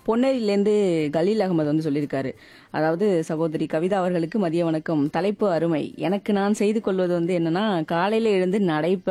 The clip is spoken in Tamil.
பொன்னேரியிலேருந்து கலீல் அகமது வந்து சொல்லியிருக்காரு. அதாவது சகோதரி கவிதா அவர்களுக்கு மதிய வணக்கம். தலைப்பு அருமை. எனக்கு நான் செய்து கொள்வது வந்து என்னன்னா, காலையில எழுந்து